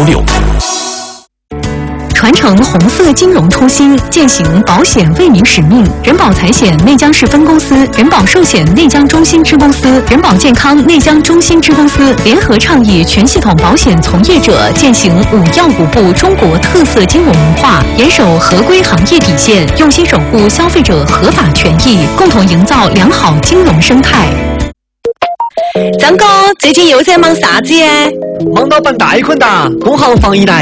8888866。 传承红色金融初心，践行保险为民使命。人保财险内江市分公司、人保寿险内江中心支公司、人保健康内江中心支公司联合倡议全系统保险从业者践行5要5不中国特色金融文化，严守合规行业底线，用心守护消费者合法权益，共同营造良好金融生态。 张哥，最近又在忙啥子耶？ 忙到办贷款哒，工行防疫贷